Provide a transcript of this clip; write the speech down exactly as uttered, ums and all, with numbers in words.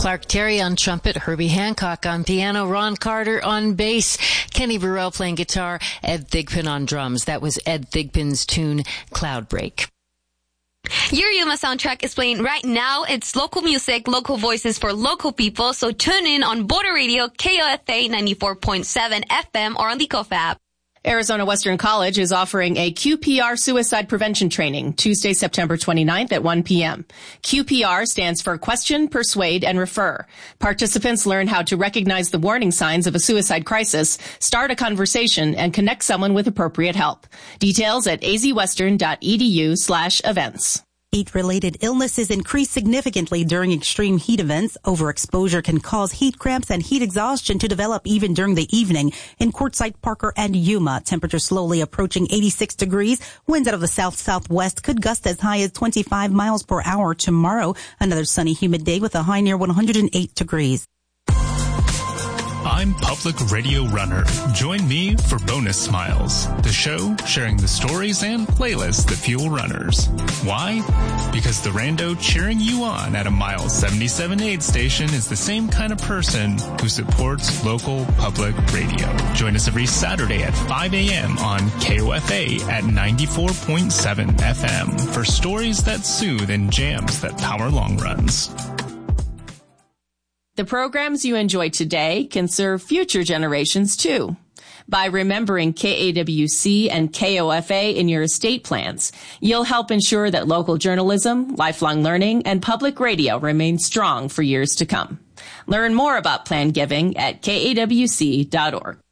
Clark Terry on trumpet, Herbie Hancock on piano, Ron Carter on bass, Kenny Burrell playing guitar, Ed Thigpen on drums. That was Ed Thigpen's tune, Cloud Break. Your Yuma soundtrack is playing right now. It's local music, local voices for local people. So tune in on Border Radio, K O F A ninety-four point seven F M or on the C O F app. Arizona Western College is offering a Q P R suicide prevention training Tuesday, September twenty-ninth at one p.m. Q P R stands for Question, Persuade, and Refer. Participants learn how to recognize the warning signs of a suicide crisis, start a conversation, and connect someone with appropriate help. Details at azwestern.edu slash events. Heat-related illnesses increase significantly during extreme heat events. Overexposure can cause heat cramps and heat exhaustion to develop even during the evening. In Quartzsite, Parker, and Yuma, temperatures slowly approaching eighty-six degrees. Winds out of the south-southwest could gust as high as twenty-five miles per hour tomorrow. Another sunny, humid day with a high near one hundred eight degrees. I'm Public Radio Runner. Join me for Bonus Smiles, the show sharing the stories and playlists that fuel runners. Why? Because the rando cheering you on at a mile seventy-seven aid station is the same kind of person who supports local public radio. Join us every Saturday at five a.m. on K O F A at ninety-four point seven F M for stories that soothe and jams that power long runs. The programs you enjoy today can serve future generations too. By remembering K A W C and K O F A in your estate plans, you'll help ensure that local journalism, lifelong learning, and public radio remain strong for years to come. Learn more about plan giving at K A W C dot org.